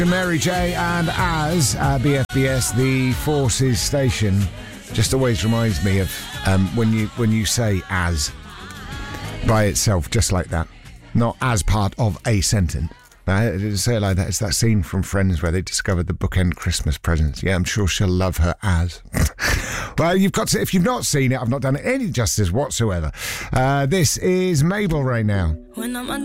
Mary J and Az, BFBS, the Forces station, just always reminds me of when you say as by itself, just like that, not as part of a sentence. Say it like that. It's that scene from Friends where they discovered the bookend Christmas presents. Yeah, I'm sure she'll love her as. Well, you've got to, if you've not seen it, I've not done it any justice whatsoever. This is Mabel right now. When I'm